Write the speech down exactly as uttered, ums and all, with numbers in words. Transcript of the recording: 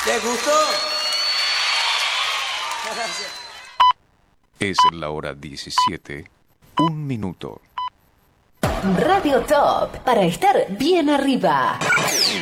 ¿Les gustó? Gracias. Es la hora diecisiete, un minuto. Radio Top, para estar bien arriba.